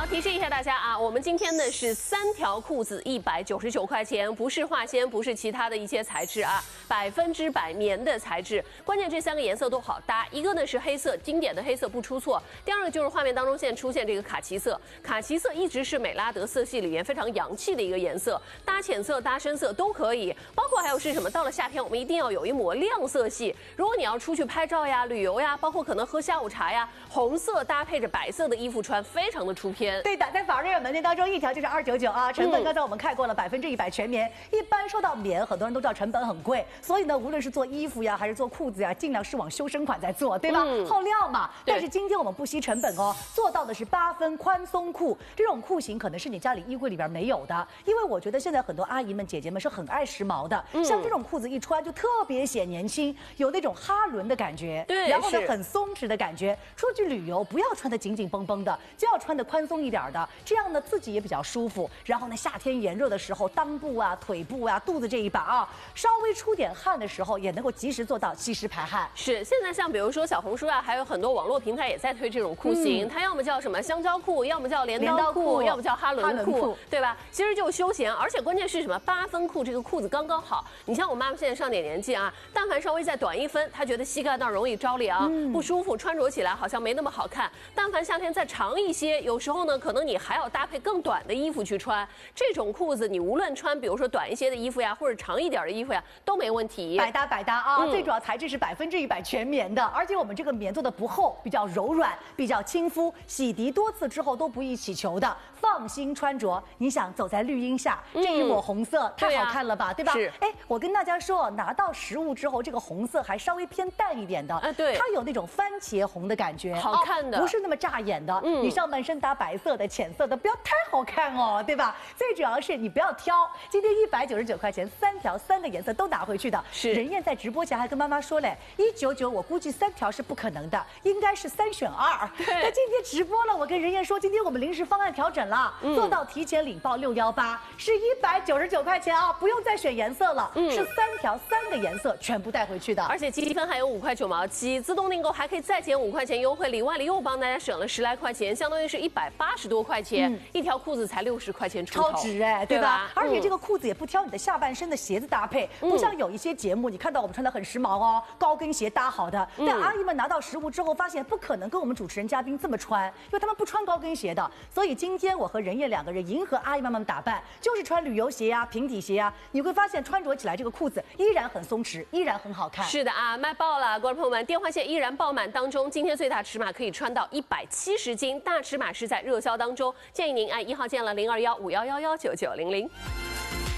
提示一下大家啊，我们今天呢是3条裤子199块钱，不是化纤，不是其他的一些材质啊，100%棉的材质。关键这3个颜色都好搭，一个呢是黑色，经典的黑色不出错。第二个就是画面当中现在出现这个卡其色，卡其色一直是美拉德色系里面非常洋气的一个颜色，搭浅色、搭深色都可以。包括还有是什么？到了夏天，我们一定要有一抹亮色系。如果你要出去拍照呀、旅游呀，包括可能喝下午茶呀，红色搭配着白色的衣服穿，非常的出片。 对的，在法瑞尔门店当中，一条就是299啊，成本刚才我们看过了，100%全棉。一般说到棉，很多人都知道成本很贵，所以呢，无论是做衣服呀，还是做裤子呀，尽量是往修身款在做，对吧？耗料嘛。但是今天我们不惜成本哦，做到的是8分宽松裤。这种裤型可能是你家里衣柜里边没有的，因为我觉得现在很多阿姨们、姐姐们是很爱时髦的，像这种裤子一穿就特别显年轻，有那种哈伦的感觉， 对， 然后呢很松弛的感觉。出去旅游不要穿得紧紧绷绷的，就要穿得宽松一点的，这样呢自己也比较舒服。然后呢，夏天炎热的时候，裆部啊、腿部啊、肚子这一把啊，稍微出点汗的时候，也能够及时做到吸湿排汗。 是，现在像比如说小红书啊，还有很多网络平台也在推这种裤型，它要么叫什么香蕉裤，要么叫镰刀裤，要么叫哈伦裤，对吧？其实就休闲，而且关键是什么？8分裤这个裤子刚刚好。你像我妈妈现在上点年纪啊，但凡稍微再短1分，她觉得膝盖那儿容易着凉，不舒服，穿着起来好像没那么好看。但凡夏天再长一些，有时候呢，可能你还要搭配更短的衣服去穿。这种裤子你无论穿，比如说短一些的衣服呀，或者长一点的衣服呀，都没问题。 百搭啊！最主要材质是100%全棉的，而且我们这个棉做的不厚，比较柔软，比较亲肤，洗涤多次之后都不易起球的，放心穿着。你想走在绿荫下，这一抹红色太好看了吧，对吧？ 是。 哎，我跟大家说，拿到实物之后，这个红色还稍微偏淡一点的， 对， 它有那种番茄红的感觉， 好看的， 不是那么扎眼的。你上半身搭白色的、浅色的，不要太好看哦，对吧？最主要是你不要挑，今天199块钱3条，3个颜色都拿回去的。 是。 任燕在直播前还跟妈妈说嘞，199我估计3条是不可能的，应该是3选2。 对。 那今天直播了，我跟任燕说，今天我们临时方案调整了，做到提前领报618，是199块钱啊，不用再选颜色了，是3条3个颜色全部带回去的， 而且积分还有5块9毛7，自动订购还可以再减5块钱优惠，里外里又帮大家省了10来块钱，相当于是180多块钱，一条裤子才60块钱出头， 超值哎，对吧？而且这个裤子也不挑你的下半身的鞋子搭配，不像有一些节目，你看到我们穿的很时髦哦，高跟鞋搭好的，但阿姨们拿到实物之后发现不可能跟我们主持人嘉宾这么穿，因为他们不穿高跟鞋的，所以今天我和任燕2个人迎合阿姨们打扮，就是穿旅游鞋呀、平底鞋呀，你会发现穿着起来这个裤子依然很松弛，依然很好看。 是的啊，卖爆了，观众朋友们，电话线依然爆满当中，今天最大尺码可以穿到170斤，大尺码是在热销当中，建议您按1号键了0215111990。